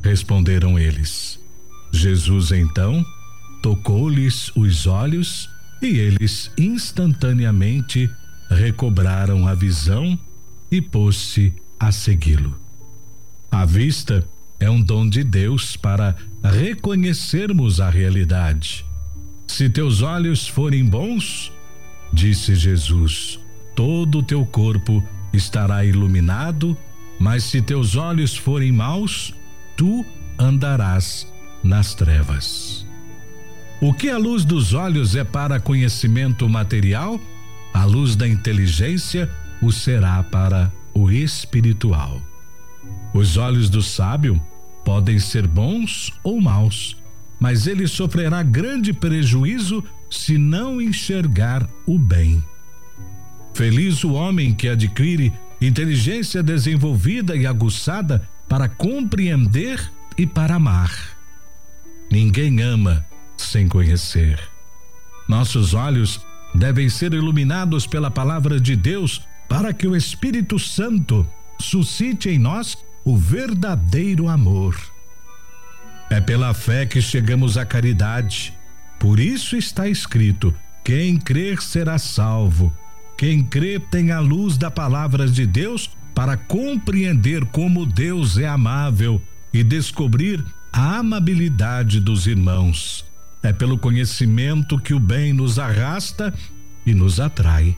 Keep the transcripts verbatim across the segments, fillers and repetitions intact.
responderam eles. Jesus então tocou-lhes os olhos e eles instantaneamente recobraram a visão e pôs-se a segui-lo. A vista é um dom de Deus para reconhecermos a realidade. Se teus olhos forem bons, disse Jesus, todo o teu corpo estará iluminado, mas se teus olhos forem maus, tu andarás nas trevas. O que a luz dos olhos é para conhecimento material, a luz da inteligência o será para o espiritual. Os olhos do sábio podem ser bons ou maus, mas ele sofrerá grande prejuízo se não enxergar o bem. Feliz o homem que adquire inteligência desenvolvida e aguçada para compreender e para amar. Ninguém ama sem conhecer. Nossos olhos devem ser iluminados pela palavra de Deus para que o Espírito Santo suscite em nós o verdadeiro amor. É pela fé que chegamos à caridade. Por isso está escrito: quem crer será salvo. Quem crê tem a luz da palavra de Deus para compreender como Deus é amável e descobrir a amabilidade dos irmãos. É pelo conhecimento que o bem nos arrasta e nos atrai.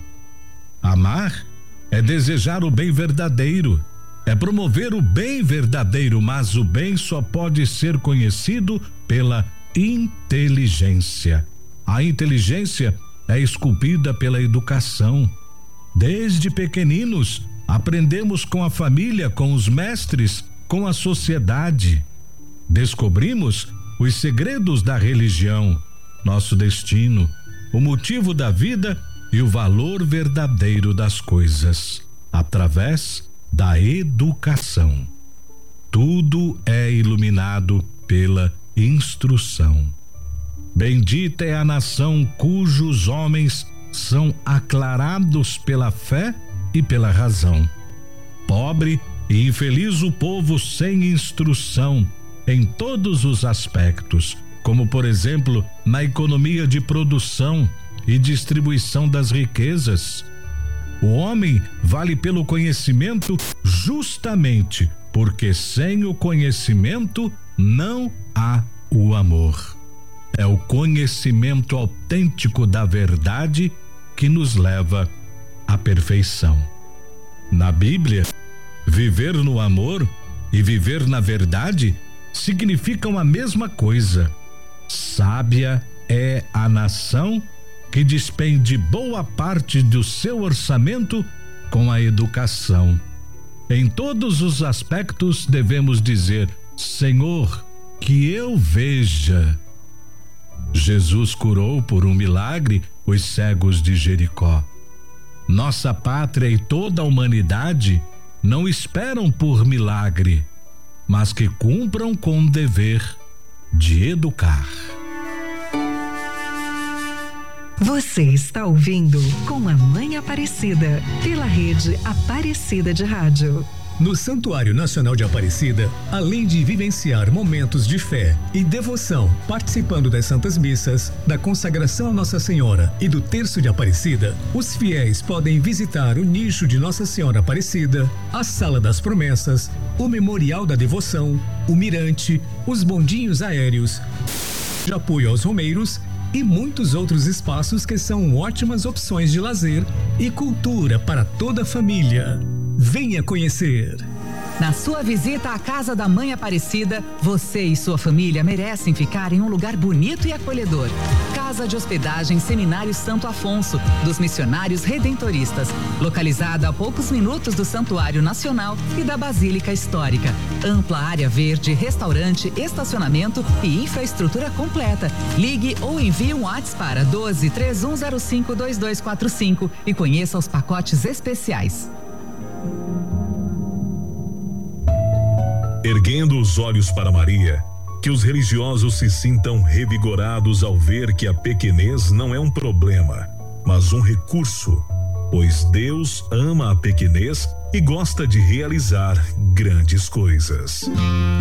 Amar é desejar o bem verdadeiro, é promover o bem verdadeiro, mas o bem só pode ser conhecido pela inteligência. A inteligência é esculpida pela educação. Desde pequeninos, aprendemos com a família, com os mestres, com a sociedade. Descobrimos os segredos da religião, nosso destino, o motivo da vida e o valor verdadeiro das coisas, através da educação. Tudo é iluminado pela instrução. Bendita é a nação cujos homens são aclarados pela fé e pela razão. Pobre e infeliz o povo sem instrução em todos os aspectos, como por exemplo na economia de produção e distribuição das riquezas. O homem vale pelo conhecimento justamente porque sem o conhecimento não há o amor. É o conhecimento autêntico da verdade que nos leva à perfeição. Na Bíblia, viver no amor e viver na verdade significam a mesma coisa. Sábia é a nação que despende boa parte do seu orçamento com a educação. Em todos os aspectos devemos dizer: Senhor, que eu veja. Jesus curou por um milagre os cegos de Jericó. Nossa pátria e toda a humanidade não esperam por milagre, mas que cumpram com o dever de educar. Você está ouvindo Com a Mãe Aparecida, pela rede Aparecida de Rádio. No Santuário Nacional de Aparecida, além de vivenciar momentos de fé e devoção, participando das Santas Missas, da consagração a Nossa Senhora e do Terço de Aparecida, os fiéis podem visitar o nicho de Nossa Senhora Aparecida, a Sala das Promessas, o Memorial da Devoção, o Mirante, os bondinhos aéreos, de apoio aos romeiros e muitos outros espaços que são ótimas opções de lazer e cultura para toda a família. Venha conhecer. Na sua visita à Casa da Mãe Aparecida, você e sua família merecem ficar em um lugar bonito e acolhedor. Casa de Hospedagem Seminário Santo Afonso, dos Missionários Redentoristas, localizada a poucos minutos do Santuário Nacional e da Basílica Histórica. Ampla área verde, restaurante, estacionamento e infraestrutura completa. Ligue ou envie um WhatsApp para doze, três um zero cinco, dois dois quatro cinco e conheça os pacotes especiais. Erguendo os olhos para Maria, que os religiosos se sintam revigorados ao ver que a pequenez não é um problema, mas um recurso, pois Deus ama a pequenez e gosta de realizar grandes coisas.